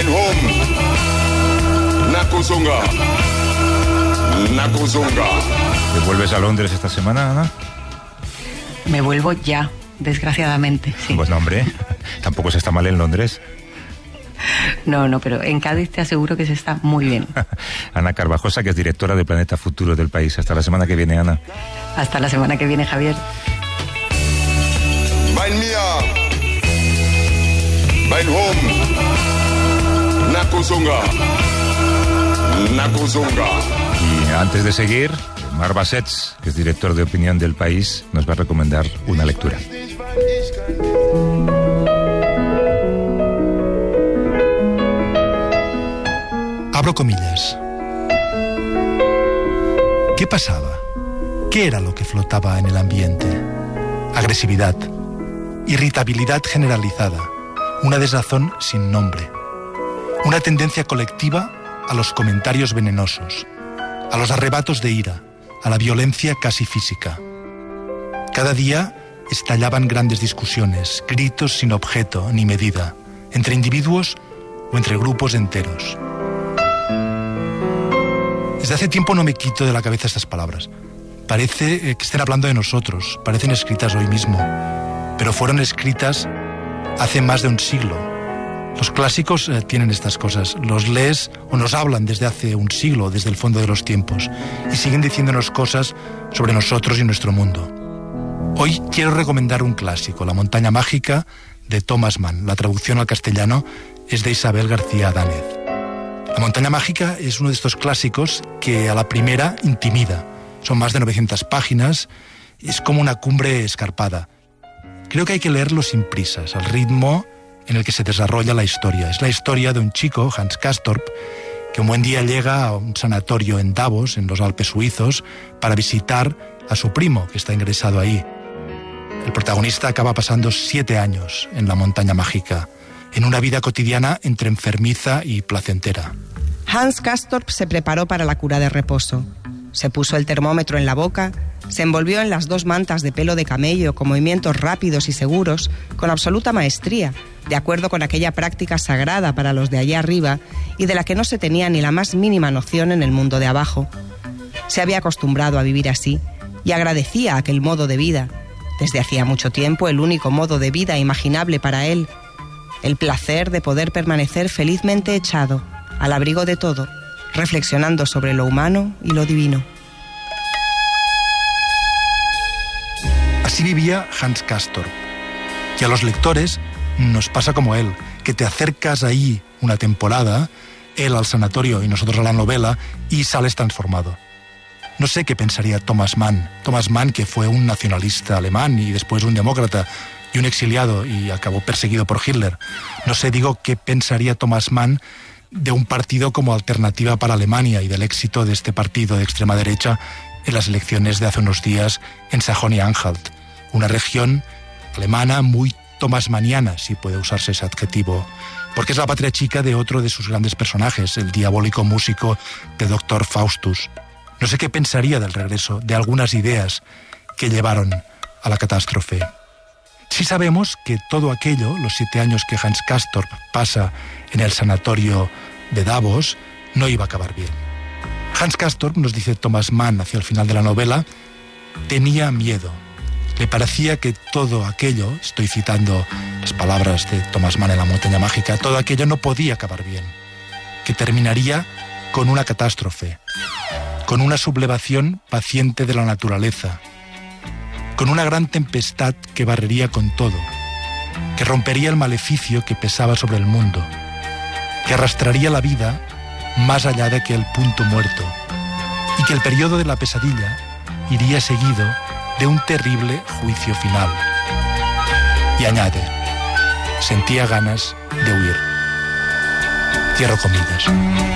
home. Nakuzunga. ¿Te vuelves a Londres esta semana, Ana? Me vuelvo ya, desgraciadamente, sí. Pues no, hombre, tampoco se está mal en Londres. No, pero en Cádiz te aseguro que se está muy bien. Ana Carvajosa, que es directora de Planeta Futuro del País. Hasta la semana que viene, Ana. Hasta la semana que viene, Javier. Mein Mia. Mein home. Nakuzunga. Y antes de seguir, Marc Bassets, que es director de opinión del País, nos va a recomendar una lectura. Abro comillas. ¿Qué pasaba? ¿Qué era lo que flotaba en el ambiente? Agresividad, irritabilidad generalizada, una desazón sin nombre, una tendencia colectiva a los comentarios venenosos, a los arrebatos de ira, a la violencia casi física. Cada día estallaban grandes discusiones, gritos sin objeto ni medida, entre individuos o entre grupos enteros. Desde hace tiempo no me quito de la cabeza estas palabras. Parece que estén hablando de nosotros, parecen escritas hoy mismo, pero fueron escritas hace más de un siglo. Los clásicos tienen estas cosas, los lees o nos hablan desde hace un siglo, desde el fondo de los tiempos, y siguen diciéndonos cosas sobre nosotros y nuestro mundo. Hoy quiero recomendar un clásico, La montaña mágica, de Thomas Mann. La traducción al castellano es de Isabel García Adánez. La montaña mágica es uno de estos clásicos que a la primera intimida. Son más de 900 páginas, es como una cumbre escarpada. Creo que hay que leerlo sin prisas, al ritmo en el que se desarrolla la historia. Es la historia de un chico, Hans Castorp, que un buen día llega a un sanatorio en Davos, en los Alpes suizos, para visitar a su primo, que está ingresado ahí. El protagonista acaba pasando 7 años en la montaña mágica, en una vida cotidiana entre enfermiza y placentera. Hans Castorp se preparó para la cura de reposo. Se puso el termómetro en la boca, se envolvió en las 2 mantas de pelo de camello con movimientos rápidos y seguros, con absoluta maestría, de acuerdo con aquella práctica sagrada para los de allá arriba y de la que no se tenía ni la más mínima noción en el mundo de abajo. Se había acostumbrado a vivir así y agradecía aquel modo de vida, desde hacía mucho tiempo el único modo de vida imaginable para él, el placer de poder permanecer felizmente echado, al abrigo de todo, reflexionando sobre lo humano y lo divino. Así vivía Hans Castorp. Y a los lectores nos pasa como él, que te acercas ahí una temporada, él al sanatorio y nosotros a la novela, y sales transformado. No sé qué pensaría Thomas Mann, que fue un nacionalista alemán y después un demócrata y un exiliado y acabó perseguido por Hitler. No sé, digo, qué pensaría Thomas Mann de un partido como Alternativa para Alemania y del éxito de este partido de extrema derecha en las elecciones de hace unos días en Sajonia-Anhalt, una región alemana muy thomasmaniana, si puede usarse ese adjetivo, porque es la patria chica de otro de sus grandes personajes, el diabólico músico de Dr. Faustus. No sé qué pensaría del regreso de algunas ideas que llevaron a la catástrofe. Sí sabemos que todo aquello, los 7 años que Hans Castorp pasa en el sanatorio de Davos, no iba a acabar bien. Hans Castorp, nos dice Thomas Mann hacia el final de la novela, tenía miedo. Le parecía que todo aquello, estoy citando las palabras de Thomas Mann en La montaña mágica, todo aquello no podía acabar bien, que terminaría con una catástrofe, con una sublevación paciente de la naturaleza, con una gran tempestad que barrería con todo, que rompería el maleficio que pesaba sobre el mundo, que arrastraría la vida más allá de aquel punto muerto, y que el periodo de la pesadilla iría seguido de un terrible juicio final. Y añade, sentía ganas de huir. Cierro comillas.